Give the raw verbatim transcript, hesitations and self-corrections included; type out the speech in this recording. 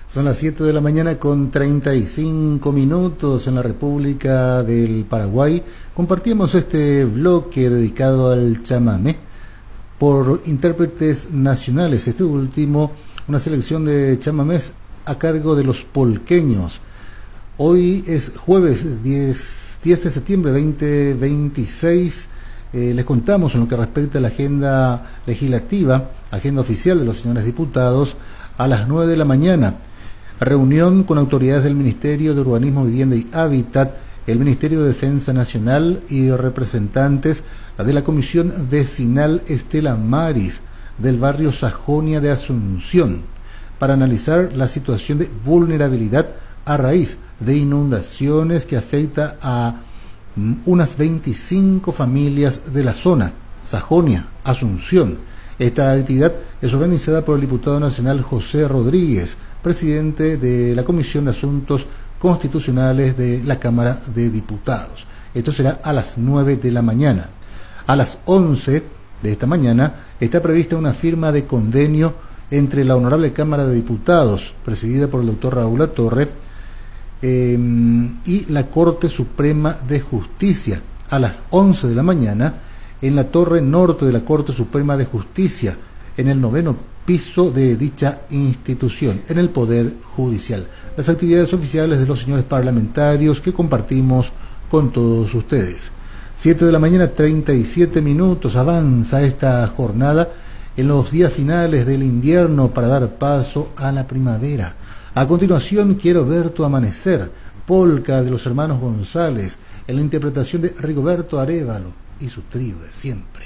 Son las siete de la mañana con treinta y cinco minutos en la República del Paraguay. Compartimos este bloque dedicado al chamamé por intérpretes nacionales. Este último, una selección de chamamés a cargo de los polqueños. Hoy es jueves diez de septiembre de veinte veintiséis. Eh, les contamos en lo que respecta a la agenda legislativa, agenda oficial de los señores diputados, a las nueve de la mañana. Reunión con autoridades del Ministerio de Urbanismo, Vivienda y Hábitat, el Ministerio de Defensa Nacional y representantes de la Comisión Vecinal Estela Maris del barrio Sajonia de Asunción para analizar la situación de vulnerabilidad a raíz de inundaciones que afecta a unas veinticinco familias de la zona, Sajonia, Asunción. Esta actividad es organizada por el diputado nacional José Rodríguez, presidente de la Comisión de Asuntos Constitucionales de la Cámara de Diputados. Esto será a las nueve de la mañana. A las once de esta mañana está prevista una firma de convenio entre la Honorable Cámara de Diputados, presidida por el doctor Raúl Latorre, eh, y la Corte Suprema de Justicia. A las once de la mañana, en la torre norte de la Corte Suprema de Justicia, en el noveno piso de dicha institución, en el Poder Judicial. Las actividades oficiales de los señores parlamentarios que compartimos con todos ustedes. siete de la mañana, treinta y siete minutos, avanza esta jornada en los días finales del invierno para dar paso a la primavera. A continuación, Quiero ver tu amanecer, polca de los hermanos González, en la interpretación de Rigoberto Arévalo y su trío de siempre.